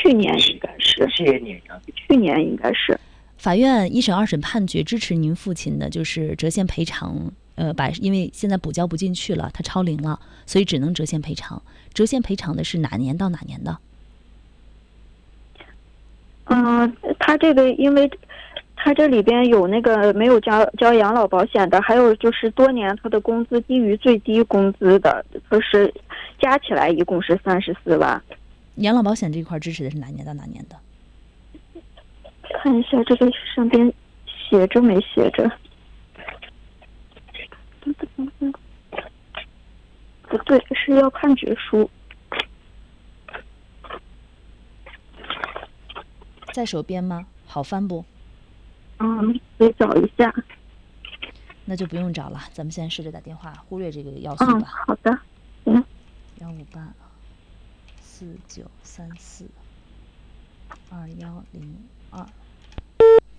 去年应该是，去年应该是。 法院一审、二审判决支持您父亲的，就是折现赔偿。因为现在补交不进去了，他超龄了，所以只能折现赔偿。折现赔偿的是哪年到哪年的？ 他这个因为他这里边有那个没有交养老保险的，还有就是多年他的工资低于最低工资的，就是加起来一共是34万。 养老保险这一块支持的是哪年到哪年的？ 看一下这个上边写着没写着？不对，是要判决书。 在手边吗？好翻不？ 得找一下。 那就不用找了，咱们现在试着打电话，忽略这个要素吧。 好的。 15849342102。